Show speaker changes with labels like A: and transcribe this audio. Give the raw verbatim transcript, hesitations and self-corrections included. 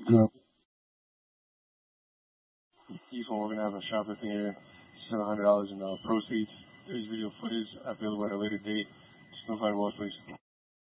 A: Hello.
B: Ethan, we're gonna have a shopping here, seven hundred dollars in uh, proceeds. There's video footage available at a later date. Just notify Wall, please.